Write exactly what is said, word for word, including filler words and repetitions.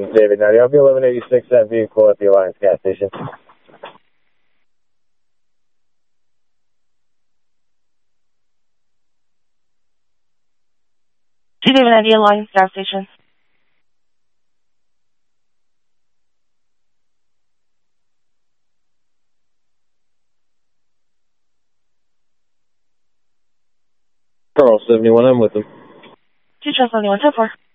David, now do you have the eleven eighty-six that vehicle at the Alliance gas station? Two David ninety Alliance gas station. Carl seventy-one, I'm with him. Two Charles seventy-one, ten four.